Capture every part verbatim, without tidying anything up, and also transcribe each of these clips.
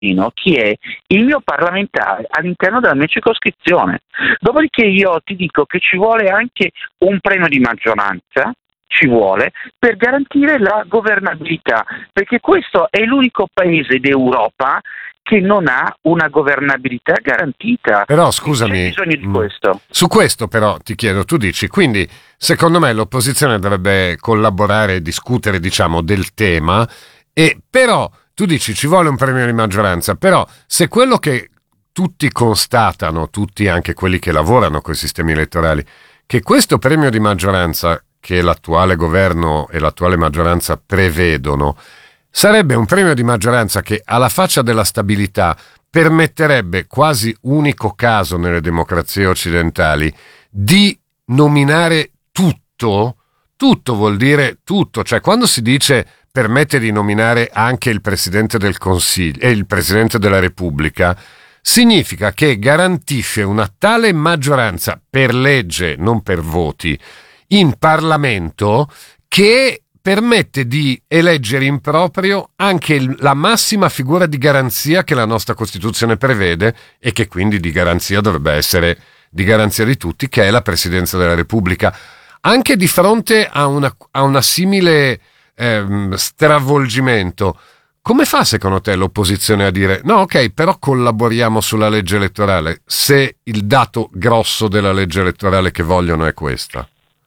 cittadino, chi è il mio parlamentare all'interno della mia circoscrizione. Dopodiché io ti dico che ci vuole anche un premio di maggioranza, ci vuole, per garantire la governabilità, perché questo è l'unico paese d'Europa che non ha una governabilità garantita. Però scusami, c'è bisogno di questo. Su questo però ti chiedo, tu dici, quindi secondo me l'opposizione dovrebbe collaborare e discutere, diciamo, del tema, e però tu dici ci vuole un premio di maggioranza, però se quello che tutti constatano, tutti anche quelli che lavorano con i sistemi elettorali, che questo premio di maggioranza che l'attuale governo e l'attuale maggioranza prevedono sarebbe un premio di maggioranza che, alla faccia della stabilità, permetterebbe, quasi unico caso nelle democrazie occidentali, di nominare tutto. Tutto vuol dire tutto, cioè quando si dice permette di nominare anche il Presidente del Consiglio e il Presidente della Repubblica, significa che garantisce una tale maggioranza per legge, non per voti, in Parlamento, che permette di eleggere in proprio anche il, la massima figura di garanzia che la nostra Costituzione prevede e che quindi di garanzia dovrebbe essere di garanzia di tutti, che è la Presidenza della Repubblica. Anche di fronte a una, a una simile ehm, stravolgimento, come fa secondo te l'opposizione a dire no, ok, però collaboriamo sulla legge elettorale, se il dato grosso della legge elettorale che vogliono è questa?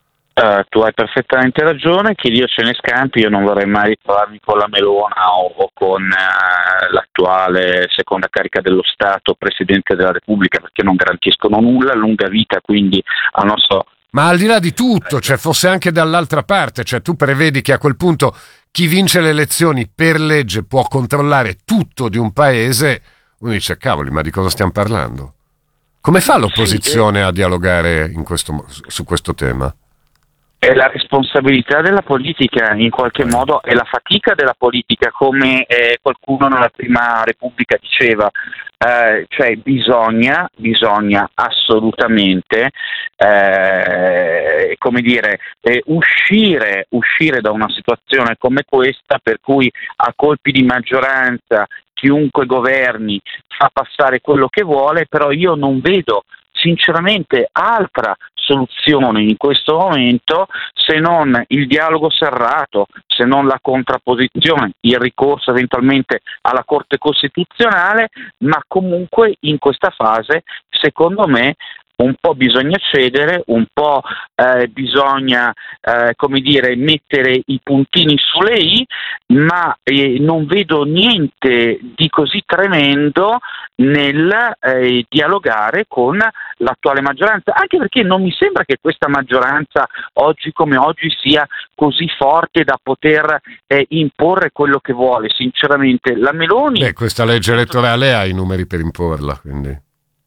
Uh, tu hai perfettamente ragione, che Dio ce ne scampi, io non vorrei mai ritrovarmi con la Melona o, o con uh, l'attuale seconda carica dello Stato, Presidente della Repubblica, perché non garantiscono nulla, lunga vita quindi al nostro... Ma al di là di tutto, cioè fosse anche dall'altra parte, cioè tu prevedi che a quel punto chi vince le elezioni per legge può controllare tutto di un paese, uno dice cavoli, ma di cosa stiamo parlando? Come fa l'opposizione a dialogare in questo, su questo tema? È la responsabilità della politica, in qualche modo è la fatica della politica, come eh, qualcuno nella Prima Repubblica diceva, eh, cioè bisogna, bisogna assolutamente eh, come dire, eh, uscire, uscire da una situazione come questa, per cui a colpi di maggioranza chiunque governi fa passare quello che vuole, però io non vedo sinceramente altra soluzione in questo momento se non il dialogo serrato, se non la contrapposizione, il ricorso eventualmente alla Corte Costituzionale, ma comunque in questa fase secondo me un po' bisogna cedere, un po' eh, bisogna eh, come dire mettere i puntini sulle i, ma eh, non vedo niente di così tremendo nel eh, dialogare con l'attuale maggioranza, anche perché non mi sembra che questa maggioranza oggi come oggi sia così forte da poter eh, imporre quello che vuole, sinceramente. La Meloni... Beh, questa legge elettorale ha i numeri per imporla, quindi...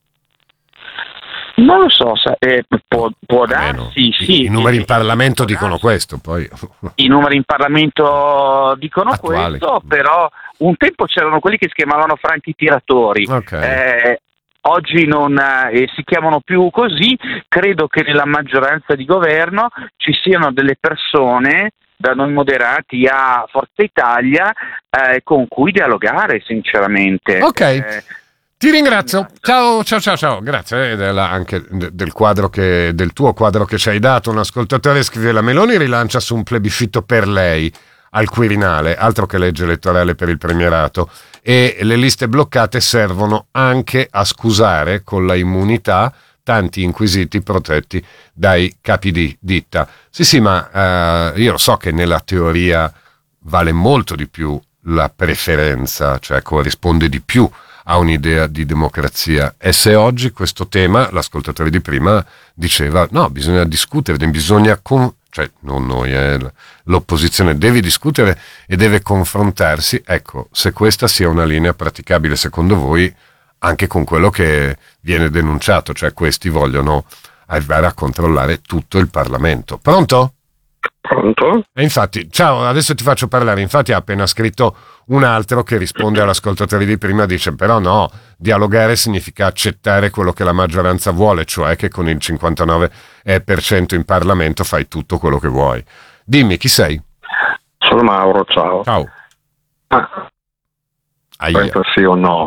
Non lo so, eh, può, può darsi, I, sì. I numeri in Parlamento dicono questo, poi. I numeri in Parlamento dicono Attuali. questo, però un tempo c'erano quelli che si chiamavano franchi tiratori. Okay. Eh, oggi non eh, si chiamano più così. Credo che nella maggioranza di governo ci siano delle persone, da noi moderati a Forza Italia, eh, con cui dialogare, sinceramente. Ok. Eh, Ti ringrazio, ciao ciao ciao ciao, grazie della, anche del quadro che, del tuo quadro che ci hai dato. Un ascoltatore scrive: la Meloni rilancia su un plebiscito per lei al Quirinale, altro che legge elettorale per il premierato, e le liste bloccate servono anche a scusare con la immunità tanti inquisiti protetti dai capi di ditta. Sì sì, ma eh, io so che nella teoria vale molto di più la preferenza, cioè corrisponde di più a un'idea di democrazia. E se oggi questo tema, l'ascoltatore di prima diceva, no, bisogna discutere, bisogna con... cioè non noi, eh, l'opposizione deve discutere e deve confrontarsi, ecco, se questa sia una linea praticabile secondo voi anche con quello che viene denunciato, cioè questi vogliono arrivare a controllare tutto il Parlamento. Pronto? Pronto? E infatti, ciao, adesso ti faccio parlare. Infatti ha appena scritto un altro che risponde all'ascoltatore di prima, dice però no, dialogare significa accettare quello che la maggioranza vuole, cioè che con il cinquantanove per cento in Parlamento fai tutto quello che vuoi. Dimmi, chi sei? Sono Mauro, ciao. Ciao. Ah, Aia. Questo sì o no?